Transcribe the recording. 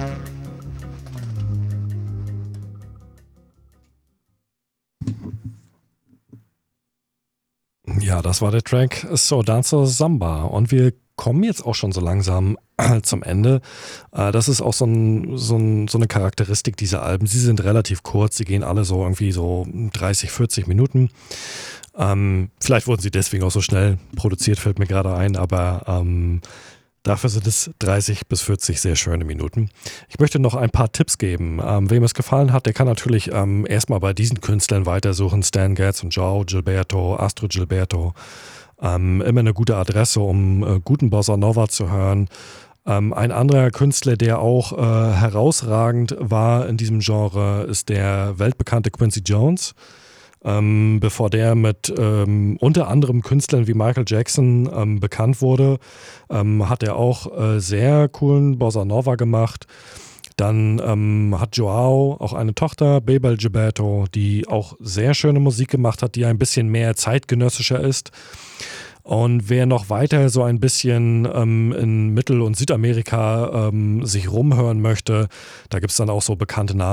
Ja, das war der Track So Dancer Samba. Und wir kommen jetzt auch schon so langsam zum Ende. Das ist auch so eine Charakteristik dieser Alben. Sie sind relativ kurz, sie gehen alle so irgendwie so 30, 40 Minuten. Vielleicht wurden sie deswegen auch so schnell produziert, fällt mir gerade ein, aber dafür sind es 30 bis 40 sehr schöne Minuten. Ich möchte noch ein paar Tipps geben. Wem es gefallen hat, der kann natürlich erstmal bei diesen Künstlern weitersuchen. Stan Getz und João Gilberto, Astrid Gilberto. Immer eine gute Adresse, um guten Bossa Nova zu hören. Ein anderer Künstler, der auch herausragend war in diesem Genre, ist der weltbekannte Quincy Jones. Bevor der mit unter anderem Künstlern wie Michael Jackson bekannt wurde, hat er auch sehr coolen Bossa Nova gemacht. Dann hat Joao auch eine Tochter, Bebel Gilberto, die auch sehr schöne Musik gemacht hat, die ein bisschen mehr zeitgenössischer ist. Und wer noch weiter so ein bisschen in Mittel- und Südamerika sich rumhören möchte, da gibt es dann auch so bekannte Namen